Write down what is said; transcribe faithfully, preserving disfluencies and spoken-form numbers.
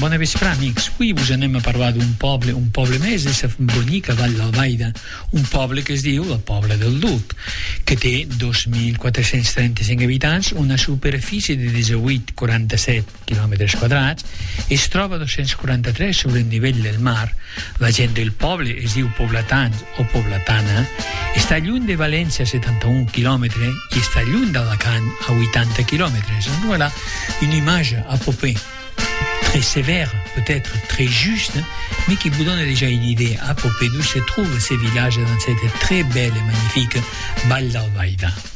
Bona vesprà, amics. Avui us anem a parlar d'un poble, un poble més de la bonica Vall d'Albaida, un poble que es diu el poble del Duc, que té dos mil quatre-cents trenta-cinc habitants, una superfície de divuit coma quaranta-set quilòmetres quadrats, es troba a dos-cents quaranta-tres sobre el nivell del mar. La gent del poble es diu pobletans o pobletana, està lluny de València a setanta-un quilòmetres i està lluny d'Alacant a vuitanta quilòmetres. Voilà une image à peu près très sévère, peut-être très juste, mais qui vous donne déjà une idée à peu près d'où se trouvent ces villages dans cette très belle et magnifique Vall d'Albaida.